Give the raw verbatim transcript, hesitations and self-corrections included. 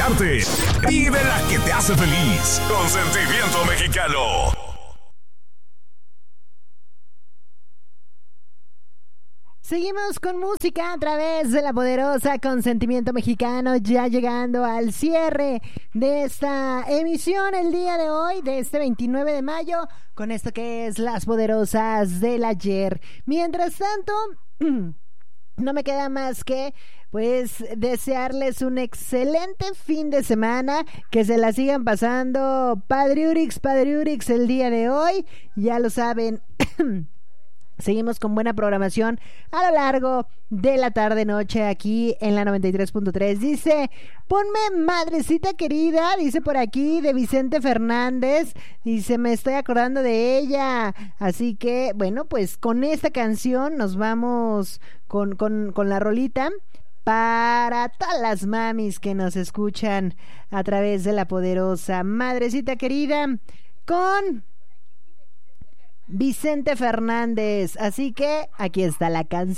escucharte. Vive la que te hace feliz. Con Sentimiento Mexicano. Seguimos con música a través de la poderosa Consentimiento Mexicano, ya llegando al cierre de esta emisión el día de hoy, de este veintinueve de mayo, con esto que es Las Poderosas del Ayer. Mientras tanto, no me queda más que pues desearles un excelente fin de semana, que se la sigan pasando Padriurix, Padriurix el día de hoy, ya lo saben. Seguimos con buena programación a lo largo de la tarde-noche aquí en la noventa y tres punto tres. Dice, ponme Madrecita Querida, dice por aquí, de Vicente Fernández. Dice, me estoy acordando de ella. Así que, bueno, pues con esta canción nos vamos con, con, con la rolita para todas las mamis que nos escuchan a través de la poderosa Madrecita Querida con Vicente Fernández. Así que aquí está la canción.